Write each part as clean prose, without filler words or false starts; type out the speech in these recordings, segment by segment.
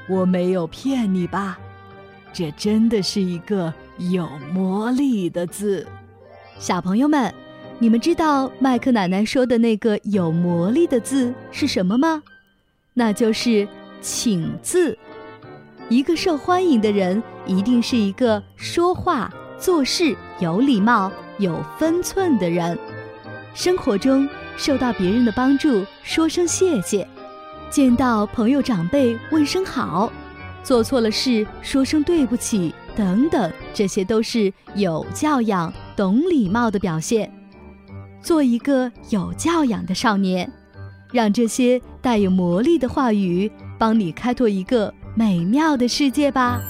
我没有骗你吧？这真的是一个有魔力的字。 小朋友们，你们知道麦克奶奶说的那个有魔力的字是什么吗？那就是请字。一个受欢迎的人一定是一个说话做事有礼貌有分寸的人，生活中受到别人的帮助说声谢谢，见到朋友长辈问声好，做错了事说声对不起等等，这些都是有教养懂礼貌的表现。做一个有教养的少年，让这些带有魔力的话语帮你开拓一个美妙的世界吧。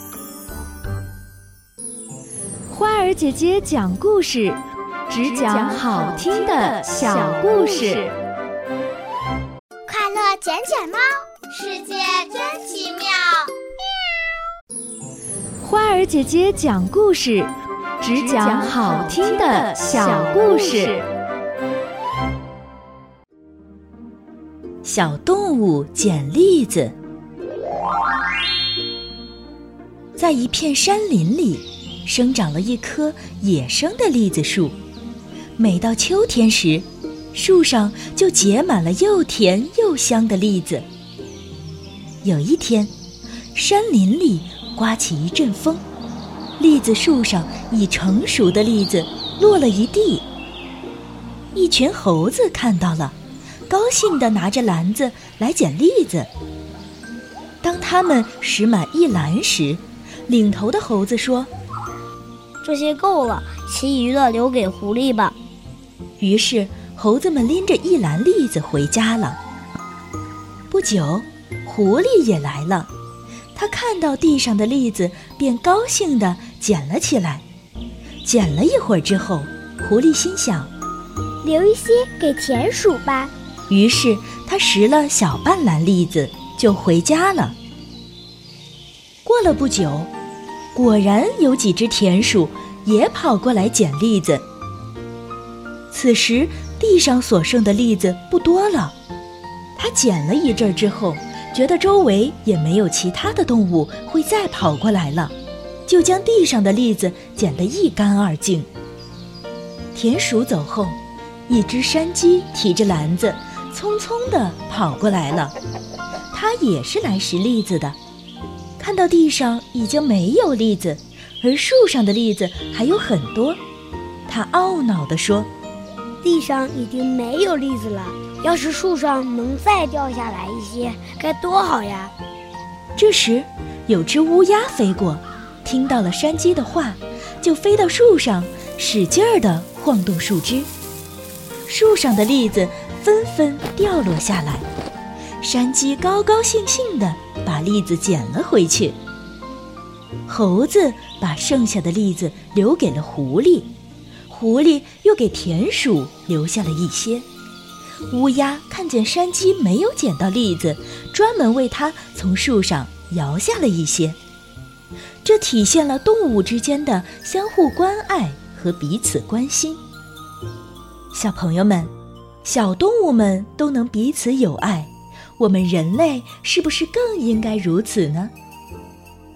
花儿姐姐讲故事，只讲好听的小故事。 快乐捡捡猫，世界真奇妙。 花儿姐姐讲故事，只讲好听的小故事。 小动物捡栗子。在一片山林里，生长了一棵野生的栗子树。每到秋天时，树上就结满了又甜又香的栗子。有一天，山林里刮起一阵风，栗子树上已成熟的栗子落了一地。一群猴子看到了，高兴地拿着篮子来捡栗子。当他们拾满一篮时，领头的猴子说：“ 这些够了，其余的留给狐狸吧。” 于是猴子们拎着一篮栗子回家了。不久，狐狸也来了，他看到地上的栗子，便高兴地捡了起来。捡了一会儿之后，狐狸心想， 留一些给田鼠吧。 于是他拾了小半篮栗子就回家了。过了不久，果然有几只田鼠也跑过来捡栗子。此时地上所剩的栗子不多了，他捡了一阵之后，觉得周围也没有其他的动物会再跑过来了，就将地上的栗子捡得一干二净。田鼠走后，一只山鸡提着篮子匆匆地跑过来了，它也是来拾栗子的。看到地上已经没有栗子，而树上的栗子还有很多，它懊恼地说：“ 地上已经没有栗子了，要是树上能再掉下来一些，该多好呀！” 这时，有只乌鸦飞过，听到了山鸡的话，就飞到树上，使劲儿地晃动树枝。树上的栗子纷纷掉落下来，山鸡高高兴兴地把栗子捡了回去。猴子把剩下的栗子留给了狐狸，狐狸又给田鼠留下了一些。乌鸦看见山鸡没有捡到栗子，专门为它从树上摇下了一些。这体现了动物之间的相互关爱和彼此关心。小朋友们，小动物们都能彼此友爱，我们人类是不是更应该如此呢？